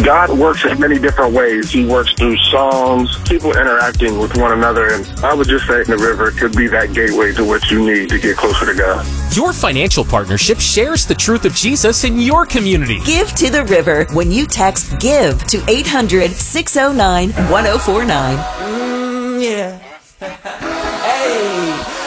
God works in many different ways. He works through songs, people interacting with one another, and I would just say the river could be that gateway to what you need to get closer to God. Your financial partnership shares the truth of Jesus in your community. Give to the River when you text GIVE to 800-609-1049. Yeah.